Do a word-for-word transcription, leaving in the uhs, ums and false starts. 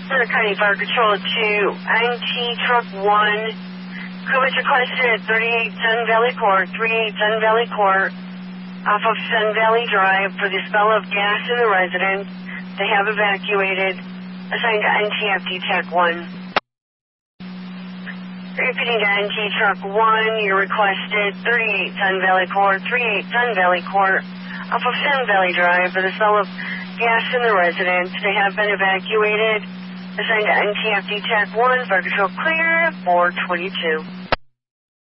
Center County Fire Patrol to N T Truck one. Crew was requested at thirty-eight Sun Valley Court, thirty-eight Sun Valley Court, off of Sun Valley Drive for the smell of gas in the residence. They have evacuated. Assigned to N T F D Tech one. Repeating to N T Truck one, you're requested thirty-eight Sun Valley Court, thirty-eight Sun Valley Court, off of Sun Valley Drive for the smell of gas in the residence. They have been evacuated. Assigned to N T F D Tech one, Fire Patrol clear, four twenty-two.